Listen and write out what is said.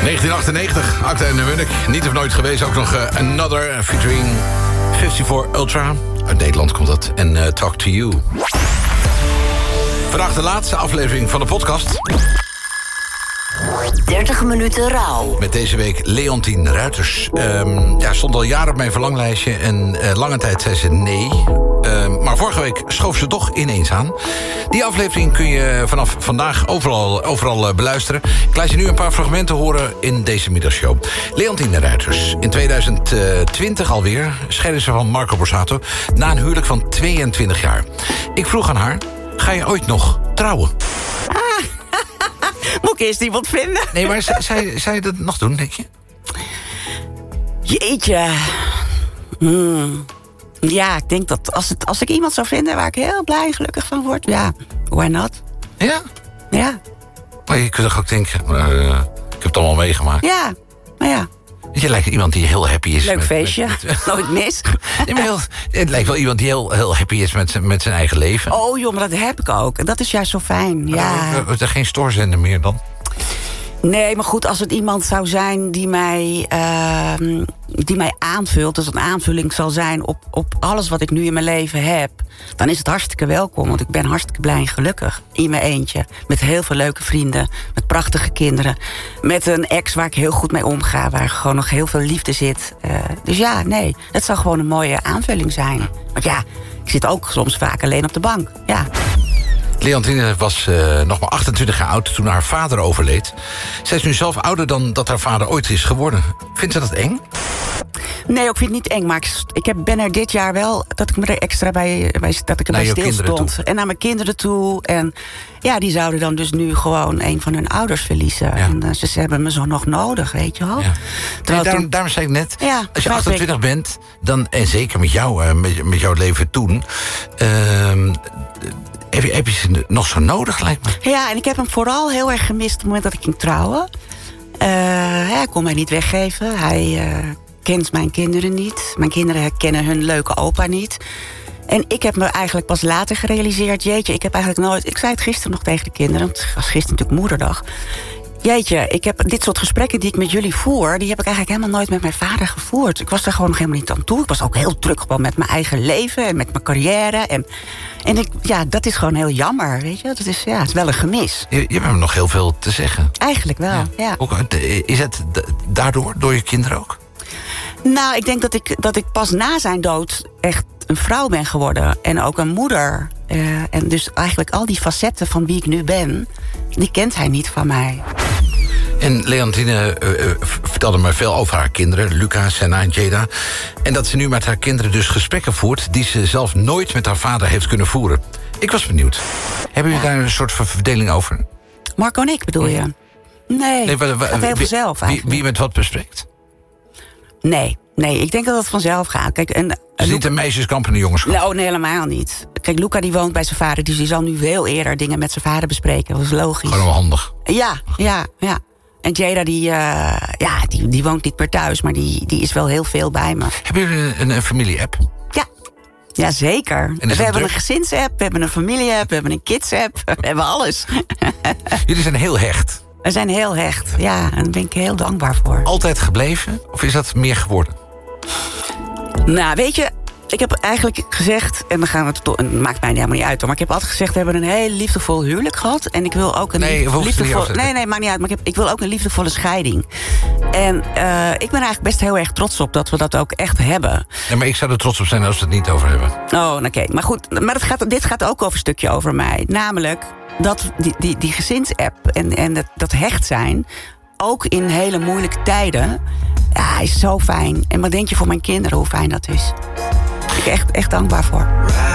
1998, Acta en de Munnik. Niet of nooit geweest, ook nog Another featuring 54 Ultra. Uit Nederland komt dat. En Talk to You. Vandaag de laatste aflevering van de podcast. 30 minuten rouw. Met deze week Leontien Ruiters. Stond al jaren op mijn verlanglijstje en lange tijd zei ze nee. Maar vorige week schoof ze toch ineens aan. Die aflevering kun je vanaf vandaag overal beluisteren. Ik laat je nu een paar fragmenten horen in deze middagshow. Leontien Ruiters. In 2020 alweer scheidde ze van Marco Borsato na een huwelijk van 22 jaar. Ik vroeg aan haar, ga je ooit nog trouwen? Moet ik eerst iemand vinden? Nee, maar zou je dat nog doen, denk je? Jeetje. Ja, ik denk dat als ik iemand zou vinden waar ik heel blij en gelukkig van word, ja, why not? Ja? Ja. Maar je kunt toch ook denken, ik heb het allemaal meegemaakt. Ja, maar ja. Je lijkt iemand die heel happy is. Leuk feestje, nooit mis. Nee, maar het lijkt wel iemand die heel happy is met zijn eigen leven. Oh joh, maar dat heb ik ook. En dat is juist zo fijn, ja. Er geen stoorzender meer dan? Nee, maar goed, als het iemand zou zijn die mij aanvult, dus een aanvulling zal zijn op alles wat ik nu in mijn leven heb, dan is het hartstikke welkom. Want ik ben hartstikke blij en gelukkig in mijn eentje. Met heel veel leuke vrienden, met prachtige kinderen. Met een ex waar ik heel goed mee omga, waar gewoon nog heel veel liefde zit. Dus ja, nee, het zou gewoon een mooie aanvulling zijn. Maar ja, ik zit ook soms vaak alleen op de bank, ja. Leontine was nog maar 28 jaar oud toen haar vader overleed. Zij is nu zelf ouder dan dat haar vader ooit is geworden. Vindt ze dat eng? Nee, ik vind het niet eng, maar ben er dit jaar wel dat ik me er extra bij dat ik erbij stil stond. En naar mijn kinderen toe. En ja, die zouden dan dus nu gewoon een van hun ouders verliezen. Ja. En ze hebben me zo nog nodig, weet je wel. Ja. Nee, daarom zei ik net, als je 28 bent, dan, en zeker met jou, met jouw leven toen, heb je ze nog zo nodig, lijkt me? Ja, en ik heb hem vooral heel erg gemist op het moment dat ik ging trouwen. Hij kon mij niet weggeven. Hij kent mijn kinderen niet. Mijn kinderen kennen hun leuke opa niet. En ik heb me eigenlijk pas later gerealiseerd, jeetje, ik heb eigenlijk nooit... Ik zei het gisteren nog tegen de kinderen, want het was gisteren natuurlijk moederdag. Jeetje, ik heb dit soort gesprekken die ik met jullie voer, die heb ik eigenlijk helemaal nooit met mijn vader gevoerd. Ik was daar gewoon nog helemaal niet aan toe. Ik was ook heel druk gewoon met mijn eigen leven en met mijn carrière. En dat is gewoon heel jammer, weet je. Dat is, het is wel een gemis. Je hebt nog heel veel te zeggen. Eigenlijk wel, ja. Is het daardoor, door je kinderen ook? Nou, ik denk dat ik pas na zijn dood echt een vrouw ben geworden. En ook een moeder. En dus eigenlijk al die facetten van wie ik nu ben, die kent hij niet van mij. En Leontine vertelde me veel over haar kinderen, Luca, Senna en Jada. En dat ze nu met haar kinderen dus gesprekken voert die ze zelf nooit met haar vader heeft kunnen voeren. Ik was benieuwd. Hebben jullie daar een soort van verdeling over? Marco en ik bedoel je? Nee, het gaat heel vanzelf eigenlijk. Wie met wat bespreekt? Nee, ik denk dat het vanzelf gaat. Kijk, het is niet een meisjeskamp en een jongenskamp? Nou, nee, helemaal niet. Kijk, Luca die woont bij zijn vader, dus die zal nu veel eerder dingen met zijn vader bespreken. Dat is logisch. Gewoon wel handig. Ja. En Jada, die woont niet meer thuis, maar die is wel heel veel bij me. Hebben jullie een familie-app? Ja, zeker. We hebben een gezinsapp, we hebben een familie-app, we hebben een kids-app. We hebben alles. Jullie zijn heel hecht. We zijn heel hecht, ja. En daar ben ik heel dankbaar voor. Altijd gebleven? Of is dat meer geworden? Nou, weet je, ik heb eigenlijk gezegd, en dan gaan we het maakt mij helemaal niet uit hoor, maar ik heb altijd gezegd, we hebben een heel liefdevol huwelijk gehad. En ik wil ook een liefdevolle. Nee, maakt niet uit. Maar ik wil ook een liefdevolle scheiding. En ik ben eigenlijk best heel erg trots op dat we dat ook echt hebben. Ja, maar ik zou er trots op zijn als we het niet over hebben. Oh, oké. Maar goed, dit gaat ook over een stukje over mij. Namelijk dat die gezinsapp en dat hecht zijn, ook in hele moeilijke tijden, ja, is zo fijn. En wat denk je voor mijn kinderen hoe fijn dat is? Daar ben ik echt dankbaar voor.